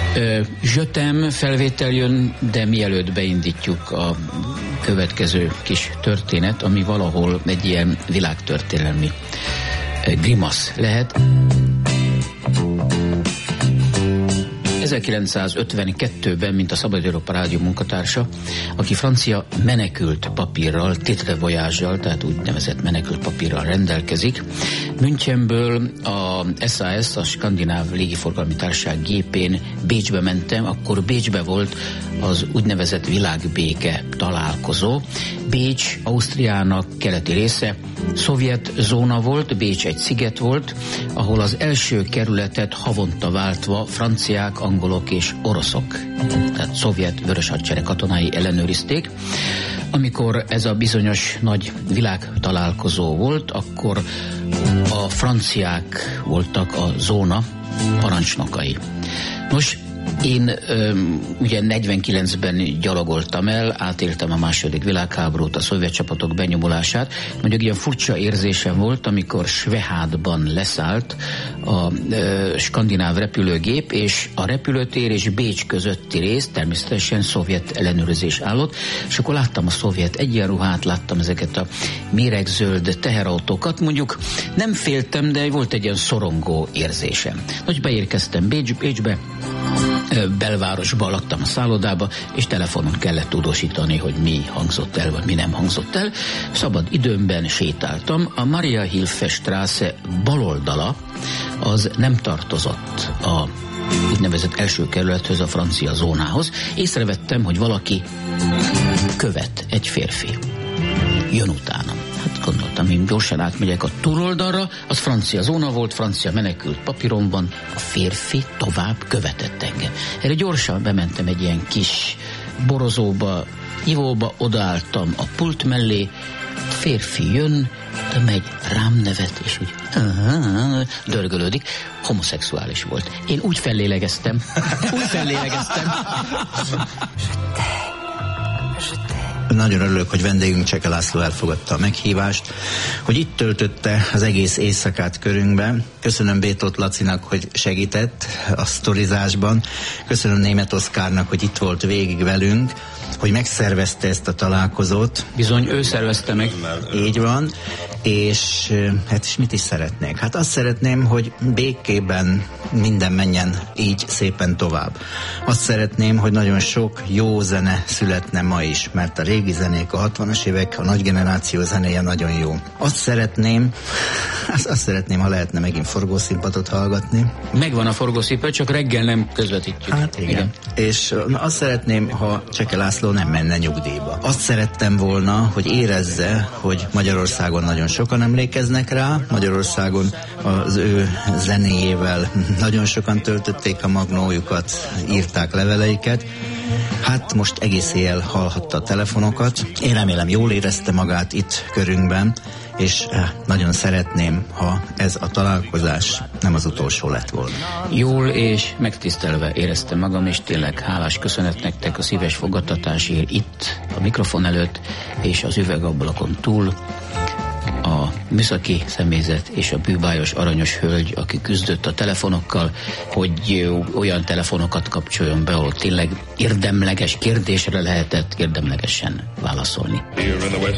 Zsötem felvétel jön, de mielőtt beindítjuk a következő kis történet, ami valahol egy ilyen világtörténelmi grimasz lehet. 1952-ben, mint a Szabad Európa Rádió munkatársa, aki francia menekült papírral, titre voyage-jal, tehát úgynevezett menekült papírral rendelkezik, Münchenből a SAS, a Skandináv Légiforgalmi Társaság gépén Bécsbe mentem, akkor Bécsbe volt az úgynevezett világbéke találkozó. Bécs Ausztriának keleti része, szovjet zóna volt, Bécs egy sziget volt, ahol az első kerületet havonta váltva franciák, angolok és oroszok, tehát szovjet vörös hadsereg katonái ellenőrizték. Amikor ez a bizonyos nagy világtalálkozó volt, akkor a franciák voltak a zóna parancsnokai. Nos, én ugye 49-ben gyalogoltam el, átéltem a második világháborút, a szovjet csapatok benyomulását. Mondjuk ilyen furcsa érzésem volt, amikor Svehádban leszállt a skandináv repülőgép, és a repülőtér és Bécs közötti rész természetesen szovjet ellenőrzés állott, és akkor láttam a szovjet egyenruhát, láttam ezeket a méregzöld teherautókat, mondjuk nem féltem, de volt egy ilyen szorongó érzésem. Hogy beérkeztem Bécsbe, belvárosba laktam a szállodába, és telefonon kellett tudósítani, hogy mi hangzott el, vagy mi nem hangzott el. Szabad időmben sétáltam. A Maria Hilfe Straße baloldala az nem tartozott a úgynevezett első kerülethöz, a francia zónához. Észrevettem, hogy valaki követ, egy férfi. Jön utánam. Hát gondoltam, én gyorsan átmegyek a túloldalra, az francia zóna volt, francia menekült papíromban, a férfi tovább követett engem. Erre gyorsan bementem egy ilyen kis borozóba, ivóba, odaálltam a pult mellé, a férfi jön, de megy, rám nevet, és úgy dörgölődik, homoszexuális volt. Én úgy fellélegeztem. Nagyon örülök, hogy vendégünk Cseke László elfogadta a meghívást, hogy itt töltötte az egész éjszakát körünkben. Köszönöm Bétóth Lacinak, hogy segített a sztorizásban. Köszönöm Németh Oszkárnak, hogy itt volt végig velünk, hogy megszervezte ezt a találkozót. Bizony, ő szervezte meg. Így van. És hát is mit is szeretnék? Hát azt szeretném, hogy békében minden menjen így szépen tovább. Azt szeretném, hogy nagyon sok jó zene születne ma is, mert a régi zenék, a 60-as évek, a nagy generáció zenéje nagyon jó. Azt szeretném, ha lehetne megint forgószínpadot hallgatni. Megvan a forgószínpad, csak reggel nem közvetítjük. Hát igen. És azt szeretném, ha Cseke László nem menne nyugdíjba. Azt szerettem volna, hogy érezze, hogy Magyarországon nagyon sokan emlékeznek rá, Magyarországon az ő zenéjével nagyon sokan töltötték a magnójukat, írták leveleiket. Hát most egész éjjel hallhatta a telefonokat. Én remélem jól érezte magát itt körünkben, és nagyon szeretném, ha ez a találkozás nem az utolsó lett volna. Jól és megtisztelve éreztem magam, és tényleg hálás köszönet nektek a szíves fogadtatásért itt, a mikrofon előtt, és az üvegablakon túl. A műszaki személyzet és a bűbájos aranyos hölgy, aki küzdött a telefonokkal, hogy olyan telefonokat kapcsoljon be, ahol tényleg érdemleges kérdésre lehetett érdemlegesen válaszolni.